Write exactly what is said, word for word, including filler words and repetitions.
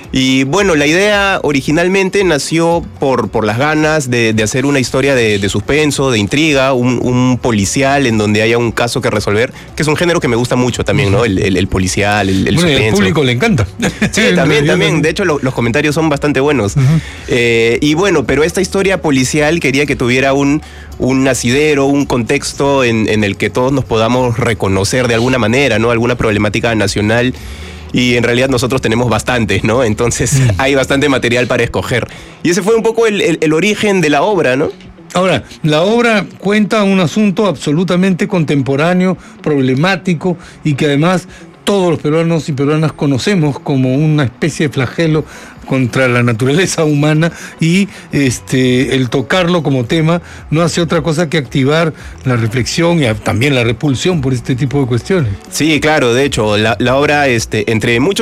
Y bueno, la idea originalmente nació por, por las ganas de, de hacer una historia de, de suspenso, de intriga, un, un policial en donde haya un caso que resolver, que es un género que me gusta mucho también, ¿no? El, el, el policial, el, el bueno, suspenso. Al público le encanta. Sí, también, también. De hecho, lo, los comentarios son bastante buenos. Uh-huh. eh, y bueno, pero esta historia policial quería que tuviera un, un asidero, un contexto en, en el que todos nos podamos reconocer de alguna manera, ¿no? Alguna problemática nacional. Y en realidad nosotros tenemos bastantes, ¿no? Entonces mm. hay bastante material para escoger. Y ese fue un poco el, el, el origen de la obra, ¿no? Ahora, la obra cuenta un asunto absolutamente contemporáneo, problemático, y que además todos los peruanos y peruanas conocemos como una especie de flagelo contra la naturaleza humana, y este el tocarlo como tema no hace otra cosa que activar la reflexión y también la repulsión por este tipo de cuestiones. Sí, claro, de hecho, la, la obra, este, entre muchos